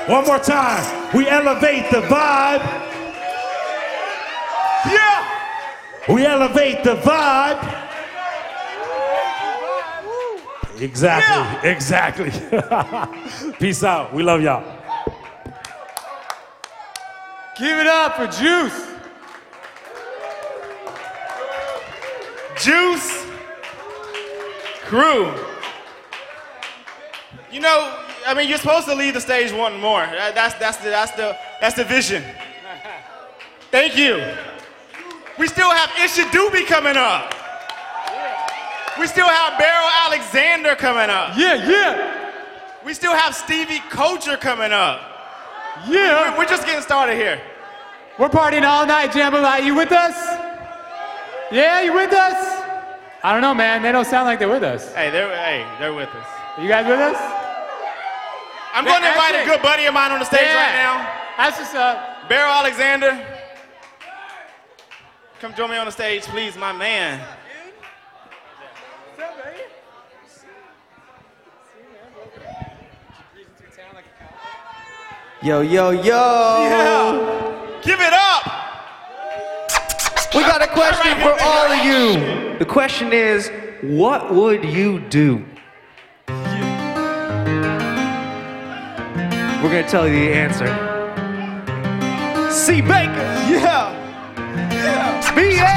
One more time. We elevate the vibe. Yeah! We elevate the vibe. Exactly, exactly. Peace out. We love y'all. Give it up for Juice. Juice Crew. You know, I mean, you're supposed to leave the stage wanting more. That's the vision. Thank you. We still have Isha Doobie coming up. We still have Beryl Alexander coming up. Yeah. We still have Stevie Culture coming up. Yeah. We're just getting started here. We're partying all night, Jambalaya. You with us? Yeah, you with us? I don't know, man. They don't sound like they're with us. Hey, they're with us. You guys with us? I'm going to invite a good buddy of mine on the stage right now. That's what's up. Beryl Alexander. Come join me on the stage, please, my man. What's up, baby? Yo. Yeah. Give it up. We got a question for all of you. The question is, what would you do? We're gonna tell you the answer. C. Baker. Yeah. B.